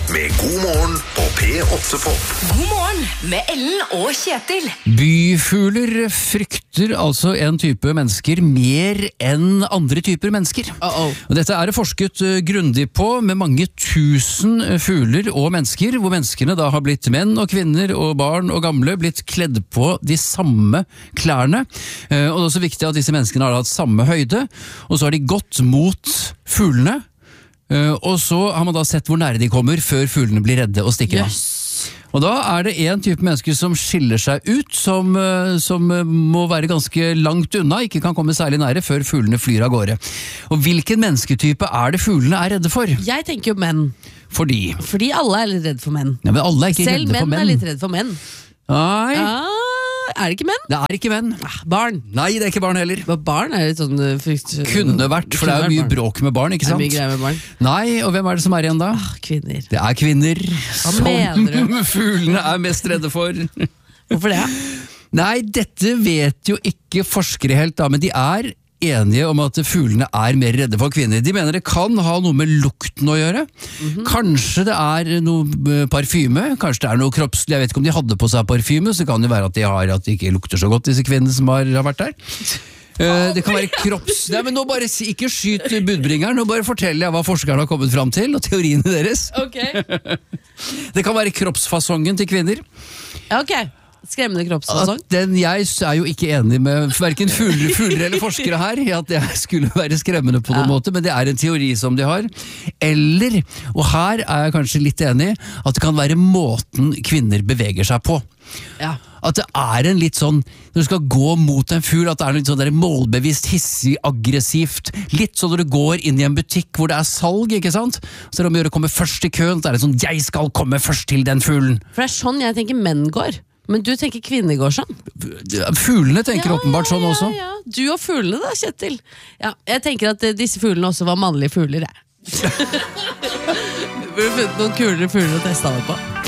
med God morgen på P8 Pop. God morgen med Ellen og Kjetil. Byfugler frykter altså en type mennesker mer enn andre typer mennesker. Og dette er det forsket grundig på med mange tusen fugler og mennesker, hvor menneskene da har blitt menn og kvinner og barn og gamle, blitt kledd på de samme klærne. Og det er også viktig at disse menneskene har hatt samme høyde, og så har de gått mot fuglene. Og så har man da sett hvor nære de kommer før fuglene blir redde og stikker av. Og da er det en type mennesker som skiller seg ut, som må være ganske langt unna, ikke kan komme særlig nære før fuglene flyr av gårde. Og hvilken mennesketype er det fuglene er redde for? Jeg tenker jo menn. Fordi alle er litt redde for menn. Ja, men alle er ikke Selv redde for menn. er litt redde for menn. Nei. Er det ikke menn? Det er ikke menn. Barn. Nei, det er ikke barn heller. Barn er litt sånn frykt... Kunne vært, for det er jo mye bråk med barn, ikke sant? Det er mye greier med barn. Nei, og hvem er det som er igjen da? Kvinner. Det er kvinner mener som fuglene er mest redde for. Hvorfor det? Nei, dette vet jo ikke forskere helt da, men de er enige om at fuglene er mer redde for kvinner. De mener det kan ha noe med lukten å gjøre. Kanskje det er noe parfyme, kanskje det er noe kroppslig. Jeg vet ikke om de hadde på seg parfyme, så kan det være at de ikke lukter så godt, disse kvinnene som har vært der. Det kan være kropps... Nei, men nå bare ikke skyt budbringeren, nå bare forteller jeg hva forskerne har kommet fram til, og teoriene deres. Det kan være kroppsfasongen til kvinner. Ok. Skremmende kroppsfasong? Jeg er jo ikke enig med hverken fugler eller forskere her i at det skulle være skremmende på noen måte, men det er en teori som de har. Eller, og her er jeg kanskje litt enig, at det kan være måten kvinner beveger seg på. Ja. At det er en litt sånn, når du skal gå mot en fugl, at det er litt sånn der målbevisst, hissig, aggressivt, litt sånn når du går inn i en butikk hvor det er salg, ikke sant? Så det er om å gjøre å komme først i køen, så er det sånn, jeg skal komme først til den fuglen. For det er sånn jeg tenker menn går. Men du tenker kvinner går sånn? Fuglene tenker åpenbart sånn også. Ja. Du og fuglene da, Kjetil. Ja, jeg tenker at disse fuglene også var mannlige fugler, jeg. Burde funnet noen kulere fugler å teste det på.